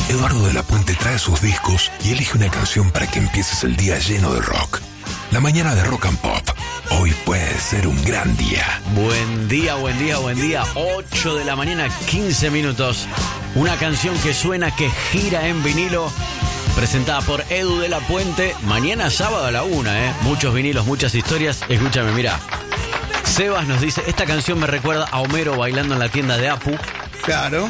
Eduardo de la Puente trae sus discos y elige una canción para que empieces el día lleno de rock. La mañana de Rock and Pop. Hoy puede ser un gran día. Buen día, buen día, buen día. 8 de la mañana, 15 minutos. Una canción que suena, que gira en vinilo. Presentada por Edu de la Puente. Mañana sábado a la 1, Muchos vinilos, muchas historias. Escúchame, mira. Sebas nos dice, esta canción me recuerda a Homero bailando en la tienda de Apu. Claro.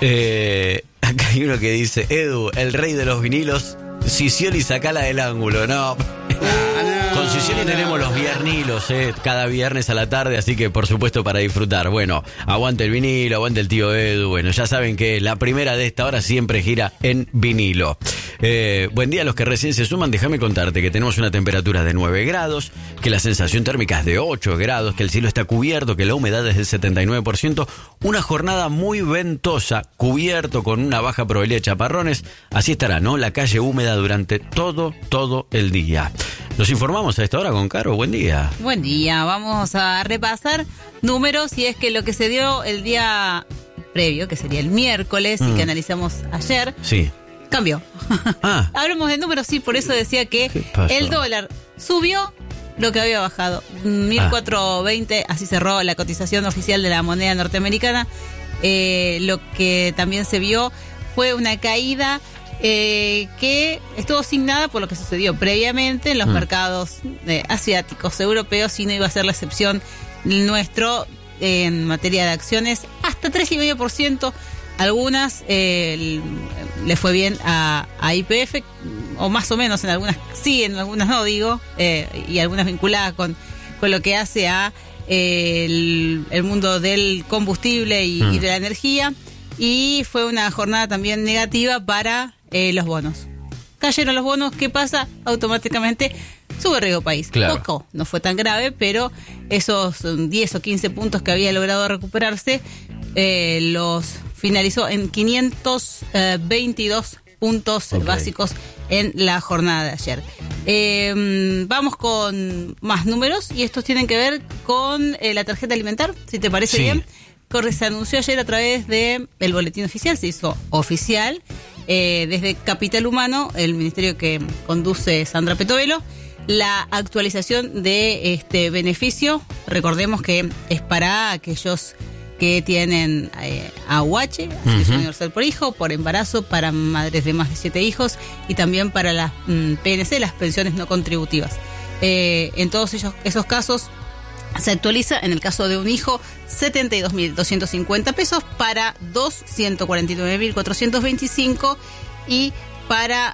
Acá hay uno que dice, Edu, el rey de los vinilos, Sicioli, sacala del ángulo. No. Con Sicioli tenemos los viernilos, cada viernes a la tarde, así que por supuesto para disfrutar. Bueno, aguante el vinilo, aguante el tío Edu. Bueno, ya saben que la primera de esta hora siempre gira en vinilo. Buen día a los que recién se suman. Déjame contarte que tenemos una temperatura de 9 grados, que la sensación térmica es de 8 grados, que el cielo está cubierto, que la humedad es del 79%. Una jornada muy ventosa, cubierto con una baja probabilidad de chaparrones. Así estará, ¿no? La calle húmeda durante todo el día. Nos informamos a esta hora con Caro. Buen día. Buen día. Vamos a repasar números y es que lo que se dio el día previo, que sería el miércoles y que analizamos ayer, sí, cambió. Hablamos de números, sí, por eso decía que el dólar subió lo que había bajado. 1.420, así cerró la cotización oficial de la moneda norteamericana. Lo que también se vio fue una caída que estuvo asignada por lo que sucedió previamente en los mercados asiáticos, europeos, y no iba a ser la excepción nuestro en materia de acciones, hasta 3,5%. Algunas le fue bien a YPF, o más o menos, en algunas sí, en algunas no, digo, y algunas vinculadas con lo que hace a el mundo del combustible y de la energía. Y fue una jornada también negativa para los bonos. Cayeron los bonos, ¿qué pasa? Automáticamente sube riesgo país. Claro. Poco, no fue tan grave, pero esos 10 o 15 puntos que había logrado recuperarse, los finalizó en 522 puntos básicos en la jornada de ayer. Vamos con más números, y estos tienen que ver con la tarjeta alimentar, si te parece bien. Se anunció ayer a través del boletín oficial, se hizo oficial desde Capital Humano, el ministerio que conduce Sandra Petovelo, la actualización de este beneficio. Recordemos que es para aquellos que tienen AUH, Asistencia Universal por Hijo, por embarazo, para madres de más de 7 hijos, y también para las PNC, las pensiones no contributivas. En todos esos casos se actualiza, en el caso de un hijo, 72.250 pesos, para 149.425, y para,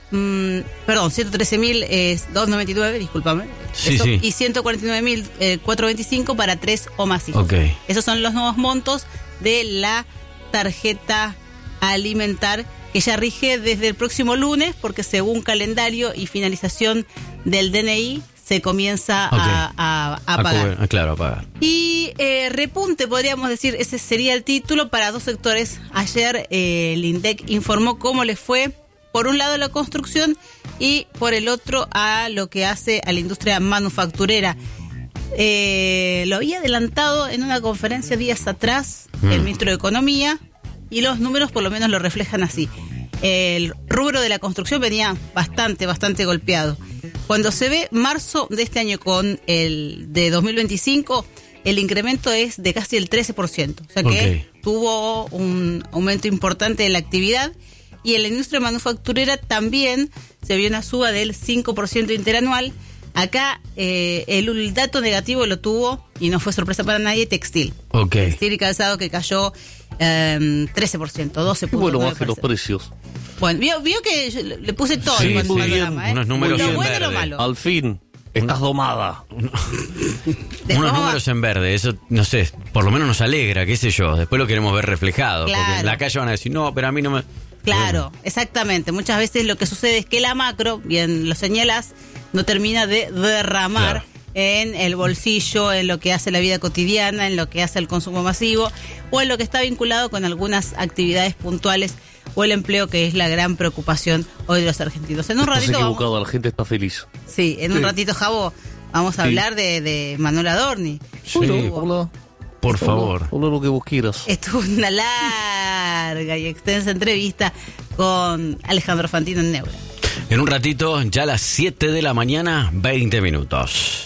113.299, discúlpame, y 149.425 para 3 o más hijos. Esos son los nuevos montos de la tarjeta alimentar, que ya rige desde el próximo lunes, porque según calendario y finalización del DNI se comienza a pagar. A pagar. Y repunte, podríamos decir, ese sería el título, para dos sectores. Ayer el INDEC informó cómo le fue, por un lado, a la construcción, y por el otro a lo que hace a la industria manufacturera. Lo había adelantado en una conferencia días atrás el ministro de Economía, y los números por lo menos lo reflejan así. El rubro de la construcción venía bastante golpeado. Cuando se ve marzo de este año con el de 2025, el incremento es de casi el 13%. O sea que tuvo un aumento importante de la actividad. Y en la industria manufacturera también se vio una suba del 5% interanual. Acá el dato negativo lo tuvo, y no fue sorpresa para nadie, textil. Textil y calzado, que cayó 13%, 12 puntos. Bueno, bajen los precios. Bueno, vio que le puse todo en el panorama, unos números lo en bueno y verde. lo malo. Al fin, estás domada. Unos números en verde, eso, no sé, por lo menos nos alegra, qué sé yo. Después lo queremos ver reflejado, porque en la calle van a decir, no, pero a mí no me... Claro, exactamente. Muchas veces lo que sucede es que la macro, bien lo señalas, no termina de derramar en el bolsillo, en lo que hace la vida cotidiana, en lo que hace el consumo masivo, o en lo que está vinculado con algunas actividades puntuales o el empleo, que es la gran preocupación hoy de los argentinos. En un ratito estás equivocado, la gente está feliz. Sí, en un ratito, Javo, vamos a hablar de Manuel Adorni. Por favor. Habla lo que vos quieras. Estuvo una larga y extensa entrevista con Alejandro Fantino en Neura. En un ratito, ya a las 7 de la mañana, 20 minutos.